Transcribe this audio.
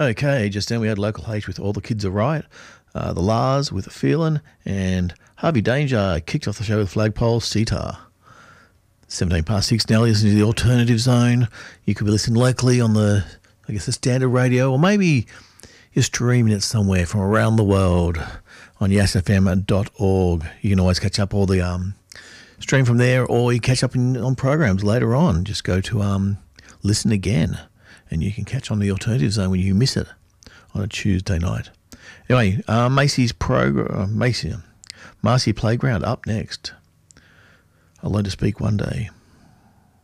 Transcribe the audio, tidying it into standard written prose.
Okay, just then we had Local H with All the Kids Are Right, the Lars with A Feelin', and Harvey Danger kicked off the show with Flagpole Sitar. 17 past 6 now, listening to the Alternative Zone. You could be listening locally on the standard radio, or maybe you're streaming it somewhere from around the world on yasfm.org. You can always catch up all the stream from there, or you catch up on programs later on. Just go to listen again, and you can catch on the Alternative Zone when you miss it on a Tuesday night. Anyway, Marcy Playground up next. I learned to speak one day.